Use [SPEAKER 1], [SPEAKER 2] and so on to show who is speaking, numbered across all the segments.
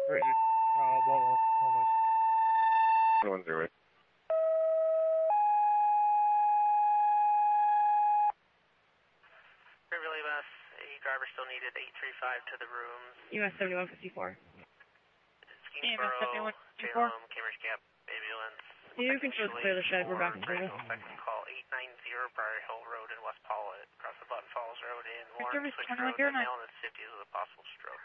[SPEAKER 1] Almost.
[SPEAKER 2] 108.
[SPEAKER 3] Beverly Bus, a driver still needed 835 to the rooms.
[SPEAKER 1] US 7154.
[SPEAKER 3] Skinsboro,
[SPEAKER 1] 7154.
[SPEAKER 3] Salem, Cambridge Gap, ambulance.
[SPEAKER 1] You can just clear the shed, we're back in service.
[SPEAKER 3] Second call 890 Briar Hill Road in West Paulet, across the Button Falls Road in Warren
[SPEAKER 1] service
[SPEAKER 3] Switch Road,
[SPEAKER 1] 2109.
[SPEAKER 3] and Allen is 50 with a possible stroke.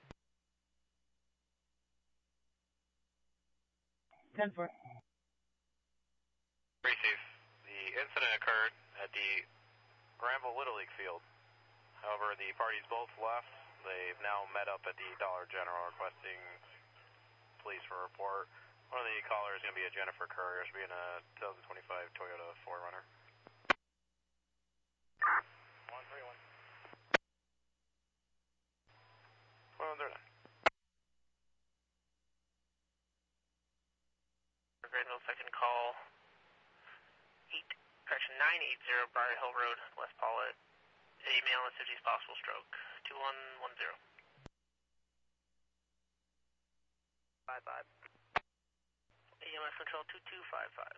[SPEAKER 1] 10-4.
[SPEAKER 4] Receive. The incident occurred at the Granville Little League field. However, the parties both left. They've now met up at the Dollar General requesting police for a report. One of the callers is going to be a Jennifer Courier. She'll be in a 2025 Toyota 4Runner. 131. 139.
[SPEAKER 3] Granville, second call 980 Briar Hill Road, West Paulet. A male in 50's possible stroke. 2110. 55. EMS control 2255.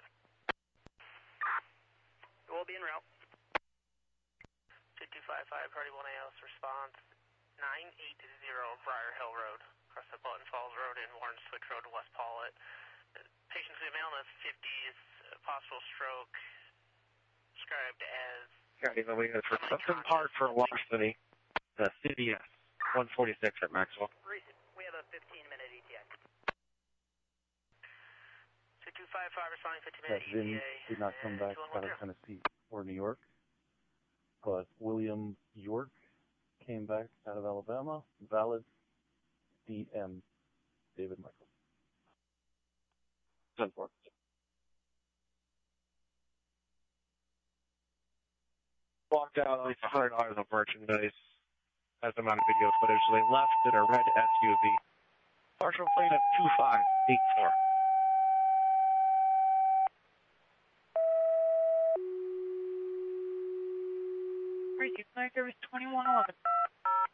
[SPEAKER 3] It will be en route. 2255, party 1ALS response 980 Briar Hill Road, across the Button Falls Road in Warren Switch Road, West Paulet. Patient's a male in 50's possible stroke, described as.
[SPEAKER 2] Got even we got for Clifton Park for Larceny, the CBS 146 at Maxwell.
[SPEAKER 3] We have a 15-minute ETA. 2255 responding 15-minute
[SPEAKER 5] That VIN
[SPEAKER 3] ETA.
[SPEAKER 5] did not come back out of Tennessee or New York, but William York came back out of Alabama, valid DM David Michael.
[SPEAKER 2] 10-4. Walked out at least $100 of merchandise. Has them on video footage. They left in a red SUV. Partial plane of 2584.
[SPEAKER 1] Receive, night service 2111.